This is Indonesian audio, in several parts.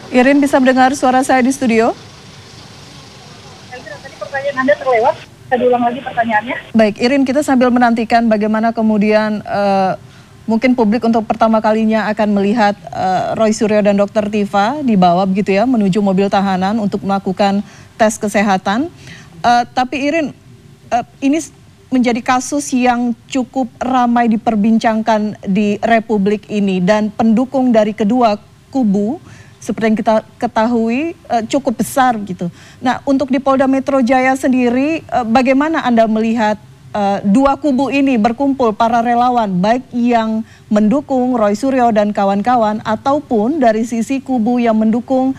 Irin bisa mendengar suara saya di studio? Tadi pertanyaan Anda terlewat, saya diulang lagi pertanyaannya. Baik, Irin, kita sambil menantikan bagaimana kemudian mungkin publik untuk pertama kalinya akan melihat Roy Suryo dan Dr. Tifa dibawa begitu ya menuju mobil tahanan untuk melakukan tes kesehatan. Tapi Irin, ini menjadi kasus yang cukup ramai diperbincangkan di Republik ini dan pendukung dari kedua kubu seperti yang kita ketahui cukup besar gitu. Nah, untuk di Polda Metro Jaya sendiri, bagaimana Anda melihat dua kubu ini berkumpul, para relawan baik yang mendukung Roy Suryo dan kawan-kawan ataupun dari sisi kubu yang mendukung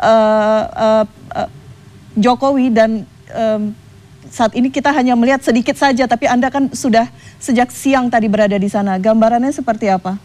Jokowi dan saat ini kita hanya melihat sedikit saja, tapi Anda kan sudah sejak siang tadi berada di sana. Gambarannya seperti apa?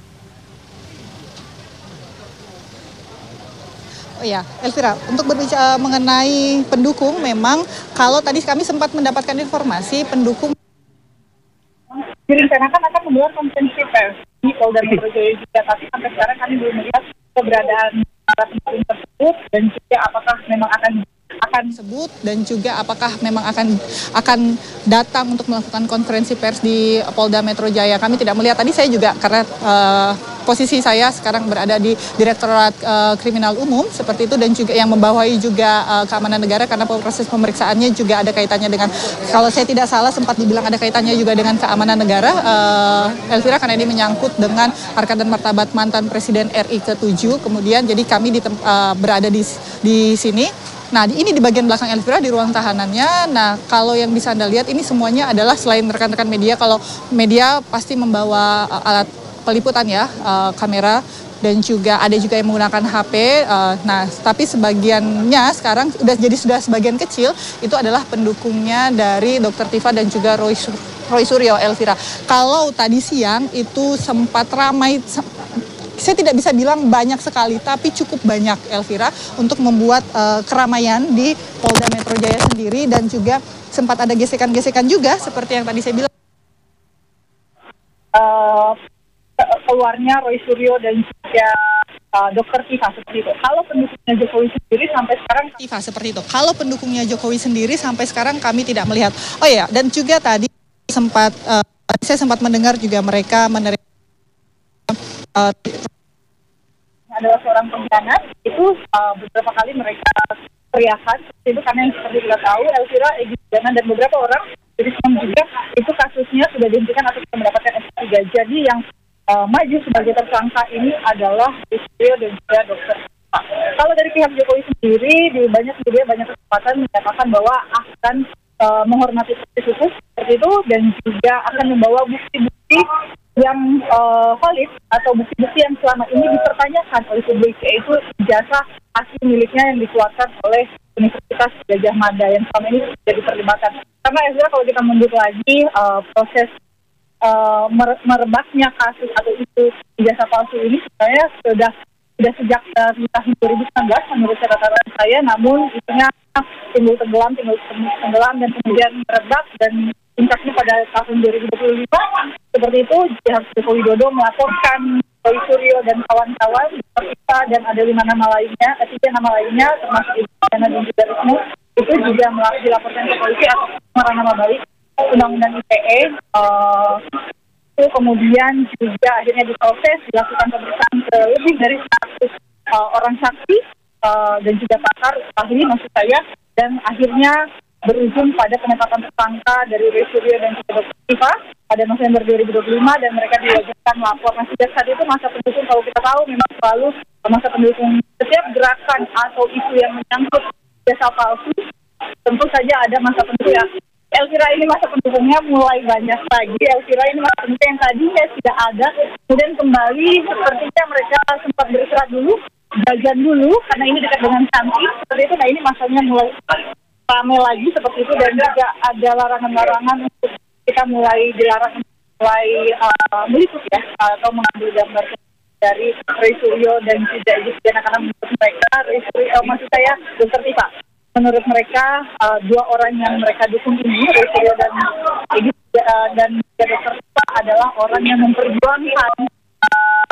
Oh ya, Elvira, untuk berbicara mengenai pendukung, memang kalau tadi kami sempat mendapatkan informasi pendukung Direncanakan akan menggelar konferensi pers di Polda Metro Jaya juga, tapi sampai sekarang kami belum melihat keberadaan para pendukung tersebut dan juga apakah memang akan sebut dan juga apakah memang akan datang untuk melakukan konferensi pers di Polda Metro Jaya. Kami tidak melihat. Tadi saya juga karena posisi saya sekarang berada di Direktorat Kriminal Umum seperti itu dan juga yang membawahi juga keamanan negara karena proses pemeriksaannya juga ada kaitannya dengan, kalau saya tidak salah sempat dibilang ada kaitannya juga dengan keamanan negara, Elvira, karena ini menyangkut dengan harkat dan martabat mantan Presiden RI ke-7. Kemudian jadi kami berada di sini. Nah, ini di bagian belakang Elvira di ruang tahanannya. Nah, kalau yang bisa Anda lihat ini semuanya adalah selain rekan-rekan media, kalau media pasti membawa alat peliputan ya, kamera, dan juga ada juga yang menggunakan HP. Nah, tapi sebagiannya sekarang sudah sebagian kecil itu adalah pendukungnya dari Dr. Tifa dan juga Roy Suryo, Elvira. Kalau tadi siang itu sempat ramai, saya tidak bisa bilang banyak sekali, tapi cukup banyak, Elvira, untuk membuat keramaian di Polda Metro Jaya sendiri dan juga sempat ada gesekan-gesekan juga seperti yang tadi saya bilang. Keluarnya Roy Suryo dan juga Dr. Tifa seperti itu. Kalau pendukungnya Jokowi sendiri sampai sekarang Tifa seperti itu. Kalau pendukungnya Jokowi sendiri sampai sekarang kami tidak melihat. Oh ya, dan juga tadi saya sempat mendengar juga mereka menerima adalah seorang pengkhianat, itu beberapa kali mereka teriakan seperti itu karena yang seperti kita tahu Elvira, Egy Sujana dan beberapa orang jadi juga itu kasusnya sudah dihentikan atau sudah mendapatkan SP3. Jadi yang maju sebagai tersangka ini adalah Suryo dan juga Dr. Tifa. Kalau dari pihak Jokowi sendiri di banyak kesempatan menyatakan bahwa akan menghormati proses hukum seperti itu dan juga akan membawa bukti-bukti yang valid atau bukti-bukti yang selama ini dipertanyakan oleh publik, yaitu ijazah asli miliknya yang dikeluarkan oleh Universitas Gadjah Mada yang selama ini sudah diperlibatkan. Karena Ezra, kalau kita mundur lagi proses merebaknya kasus atau isu ijazah palsu ini sebenarnya sudah sejak tahun 2019 menurut catatan saya, namun isunya timbul tenggelam dan kemudian merebak dan puncaknya pada tahun 2025 seperti itu. Pihak Joko Widodo melaporkan Roy Suryo dan kawan-kawan Tifa dan ada 3 nama lainnya termasuk Ibu Diana dan juga Wisnu itu juga dilaporkan ke polisi atas pencemaran nama baik Undang-Undang ITE. Itu kemudian juga akhirnya diproses, dilakukan pemeriksaan ke lebih dari 100 orang saksi dan juga pakar ahli maksud saya, dan akhirnya berujung pada penetapan tersangka dari Roy Suryo dan juga Dr. Tifa pada November 2025 dan mereka diwajibkan melapor. Nah, sejak saat itu masa pendukung, kalau kita tahu memang selalu masa pendukung setiap gerakan atau isu yang menyangkut jasa palsu, tentu saja ada masa pendukung ya. Elvira, ini masa pendukungnya mulai banyak lagi. Elvira, ini masa pendukung yang tadinya tidak ada, kemudian kembali sepertinya mereka sempat beristirahat dulu, jajan dulu karena ini dekat dengan kantin seperti itu. Nah, ini masanya mulai ramai lagi seperti itu dan juga ada larangan-larangan untuk kita mulai dilarang meliput ya atau mengambil gambar dari Roy Suryo dan juga Egy Sujana karena menurut mereka maksud saya Dr. Tifa, menurut mereka 2 orang yang mereka dukung ini Roy Suryo dan Egy dan juga Dr. Tifa adalah orang yang memperjuangkan